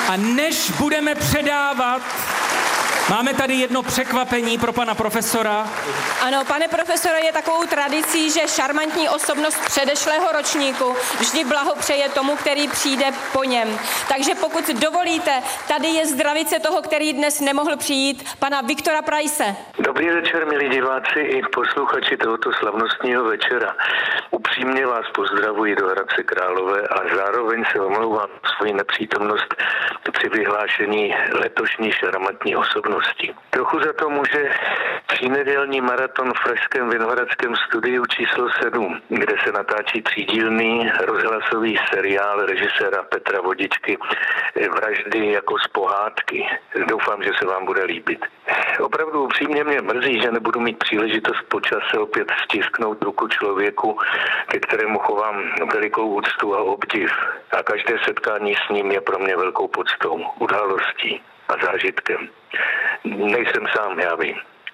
A než budeme předávat, máme tady jedno překvapení pro pana profesora. Ano, pane profesore, je takovou tradicí, že šarmantní osobnost předešlého ročníku vždy blahopřeje tomu, který přijde po něm. Takže pokud dovolíte, tady je zdravice toho, který dnes nemohl přijít, pana Viktora Price. Dobrý večer, milí diváci i posluchači tohoto slavnostního večera. Upřímně vás pozdravuji do Hradce Králové a zároveň se omlouvám svoji nepřítomnost při vyhlášení letošní šarmantní osobnosti. Trochu za to může třínedělní maraton v pražském Vinohradském studiu číslo 7, kde se natáčí třídílný rozhlasový seriál režiséra Petra Vodičky Vraždy jako z pohádky. Doufám, že se vám bude líbit. Opravdu upřímně mě mrzí, že nebudu mít příležitost po čase opět stisknout ruku člověku, ke kterému chovám velikou úctu a obdiv. A každé setkání s ním je pro mě velkou poctou, událostí a zážitkem. Nejsem sám, já vím.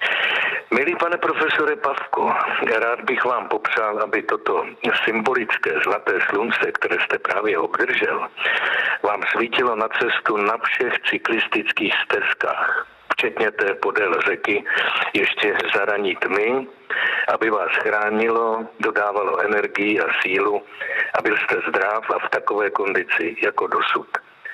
Milý pane profesore Pavko, rád bych vám popřál, aby toto symbolické zlaté slunce, které jste právě obdržel, vám svítilo na cestu na všech cyklistických stezkách, včetně té podél řeky, ještě za raní tmy, aby vás chránilo, dodávalo energii a sílu a byl jste zdrav a v takové kondici jako dosud.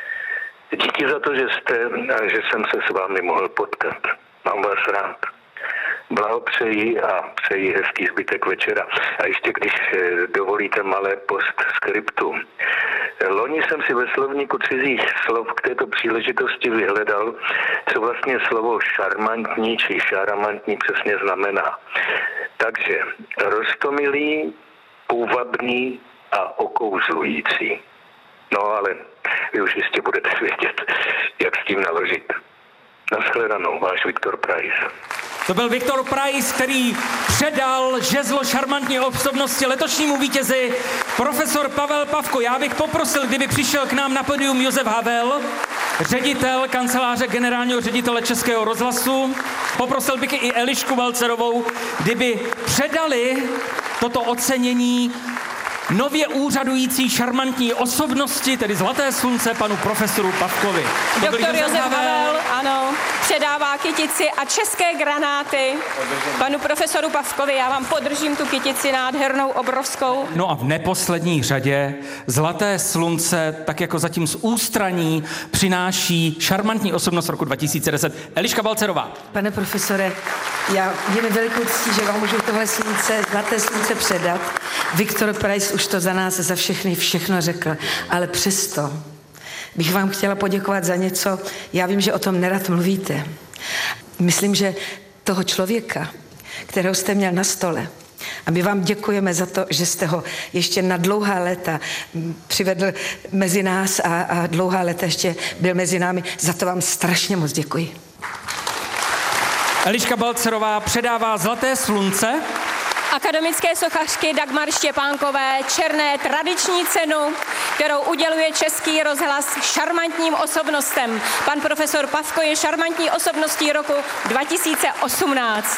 Díky za to, že jste a že jsem se s vámi mohl potkat. Mám vás rád. Blahopřeji a přeji hezký zbytek večera. A ještě když dovolíte malé postskriptum. Loni jsem si ve slovníku cizích slov k této příležitosti vyhledal, co vlastně slovo šarmantní či šaramantní přesně znamená. Takže roztomilý, půvabný a okouzlující. No ale vy už jistě budete vědět, jak s tím naložit. Nashledanou, váš Viktor Price. To byl Viktor Price, který předal žezlo šarmantní osobnosti letošnímu vítězi, profesor Pavel Pavko. Já bych poprosil, kdyby přišel k nám na pódium Josef Havel, ředitel kanceláře generálního ředitele Českého rozhlasu. Poprosil bych i Elišku Balcerovou, kdyby předali toto ocenění nově úřadující šarmantní osobnosti, tedy Zlaté slunce, panu profesoru Pavkovi. Doktor Josef Havel, ano, předává kytici a české granáty panu profesoru Pavkovi. Já vám podržím tu kytici nádhernou, obrovskou. No a v neposlední řadě Zlaté slunce, tak jako zatím z ústraní, přináší šarmantní osobnost roku 2010. Eliška Balcerová. Pane profesore, je mi velikou ctí, že vám můžu tohle slunce, Zlaté slunce předat. Viktor Price už to za nás, za všechno řekl, ale přesto bych vám chtěla poděkovat za něco. Já vím, že o tom nerad mluvíte. Myslím, že toho člověka, kterého jste měl na stole, a my vám děkujeme za to, že jste ho ještě na dlouhá léta přivedl mezi nás a dlouhá léta ještě byl mezi námi. Za to vám strašně moc děkuji. Eliška Balcerová předává Zlaté slunce Akademické sochařky Dagmar Štěpánkové černé tradiční cenu, kterou uděluje Český rozhlas šarmantním osobnostem. Pan profesor Pavko je šarmantní osobností roku 2018.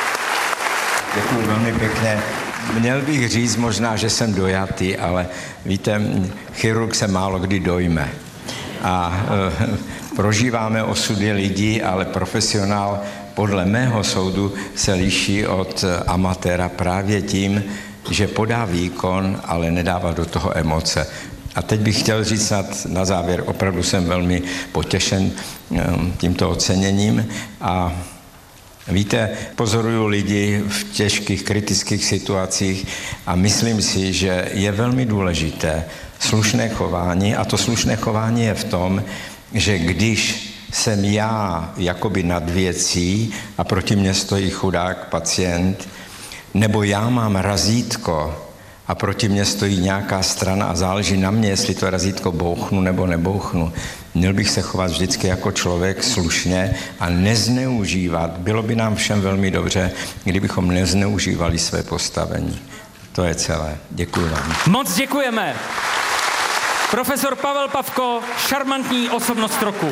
Děkuji velmi pěkně. Měl bych říct možná, že jsem dojatý, ale víte, chirurg se málo kdy dojme. A prožíváme osudy lidí, ale profesionál podle mého soudu se liší od amatéra právě tím, že podá výkon, ale nedává do toho emoce. A teď bych chtěl říct snad na závěr, opravdu jsem velmi potěšen tímto oceněním a víte, pozoruju lidi v těžkých, kritických situacích a myslím si, že je velmi důležité slušné chování a to slušné chování je v tom, že když jsem já jakoby nad věcí a proti mně stojí chudák pacient, nebo já mám razítko a proti mně stojí nějaká strana a záleží na mě, jestli to razítko bouchnu nebo nebouchnu. Měl bych se chovat vždycky jako člověk slušně a nezneužívat. Bylo by nám všem velmi dobře, kdybychom nezneužívali své postavení. To je celé. Děkuji vám. Moc děkujeme. Profesor Pavel Pavko, šarmantní osobnost roku.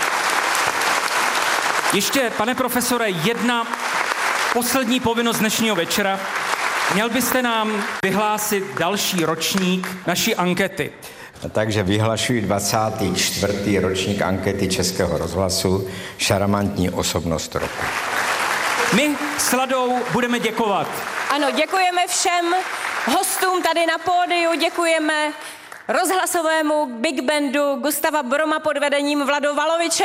Ještě, pane profesore, jedna poslední povinnost dnešního večera. Měl byste nám vyhlásit další ročník naší ankety. Takže vyhlašuji 24. ročník ankety Českého rozhlasu Šarmantní osobnost roku. My s Ladou budeme děkovat. Ano, děkujeme všem hostům tady na pódiu, děkujeme rozhlasovému Big Bandu Gustava Broma pod vedením Vlado Valoviče.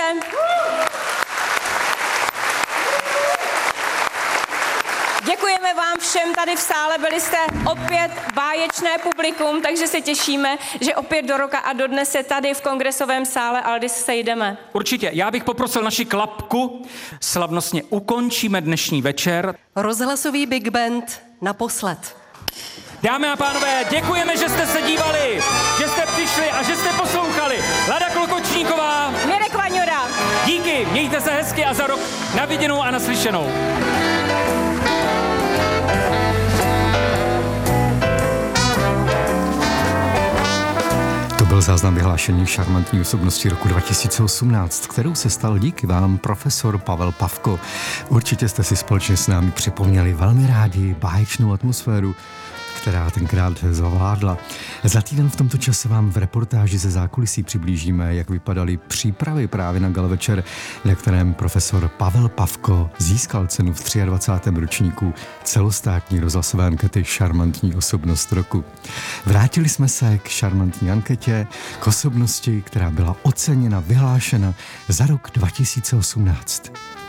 Děkujeme vám všem tady v sále, byli jste opět báječné publikum, takže se těšíme, že opět do roka a do dne se tady v kongresovém sále Aldis sejdeme. Určitě, já bych poprosil naši klapku, slavnostně ukončíme dnešní večer. Rozhlasový Big Band naposled. Dámy a pánové, děkujeme, že jste se dívali, že jste přišli a že jste poslouchali. Lada Klokočníková. Mirek Vaňura. Díky, mějte se hezky a za rok na viděnou a naslyšenou. To byl záznam vyhlášení šarmantní osobnosti roku 2018, kterou se stal díky vám profesor Pavel Pavko. Určitě jste si společně s námi připomněli velmi rádi báječnou atmosféru, která tenkrát zavládla. Za týden v tomto čase vám v reportáži ze zákulisí přiblížíme, jak vypadaly přípravy právě na gala večer, na kterém profesor Pavel Pavko získal cenu v 23. ročníku celostátní rozhlasové ankety Šarmantní osobnost roku. Vrátili jsme se k šarmantní anketě, k osobnosti, která byla oceněna, vyhlášena za rok 2018.